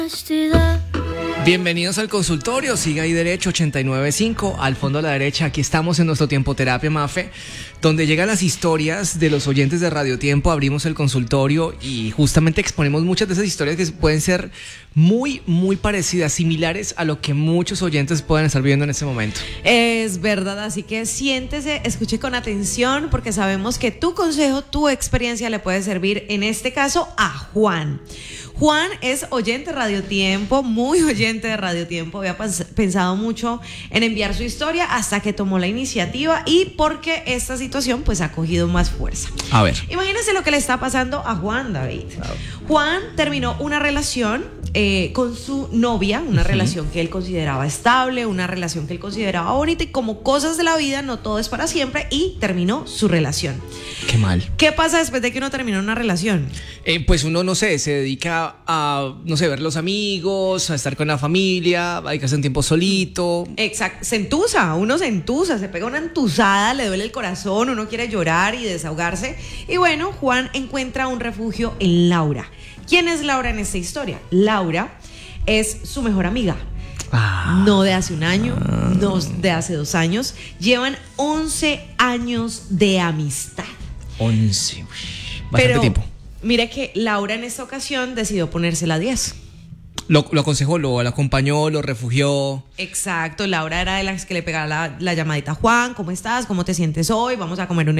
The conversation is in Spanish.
Bienvenidos al consultorio, siga ahí derecho 89.5, al fondo a la derecha. Aquí estamos en nuestro Tiempo Terapia, Mafe, donde llegan las historias de los oyentes de Radio Tiempo. Abrimos el consultorio y justamente exponemos muchas de esas historias que pueden ser muy parecidas, similares a lo que muchos oyentes pueden estar viviendo en este momento. Es verdad, así que siéntese, escuche con atención, porque sabemos que tu consejo, tu experiencia le puede servir, en este caso, a Juan. Juan es oyente de Radio Tiempo, muy oyente de Radio Tiempo. Había pensado mucho en enviar su historia hasta que tomó la iniciativa y porque esta situación pues ha cogido más fuerza. A ver. Imagínense lo que le está pasando a Juan, David. Juan terminó una relación con su novia, una relación que él consideraba estable, una relación que él consideraba bonita, y como cosas de la vida no todo es para siempre, y terminó su relación. Qué mal. ¿Qué pasa después de que uno termina una relación? Pues uno, no sé, se dedica a, no sé, ver los amigos, a estar con la familia, a dedicarse un tiempo solito. Exacto, uno se entusa, se pega una entusada, le duele el corazón, uno quiere llorar y desahogarse. Y bueno, Juan encuentra un refugio en Laura. ¿Quién es Laura en esta historia? Laura es su mejor amiga. No de hace un año, no de hace 2 años. Llevan 11 años de amistad. 11, bastante tiempo. Mire que Laura en esta ocasión decidió ponérsela a 10. Lo aconsejó, lo acompañó, lo refugió. Exacto, Laura era de las que le pegaba la llamadita a Juan. ¿Cómo estás? ¿Cómo te sientes hoy? Vamos a comer un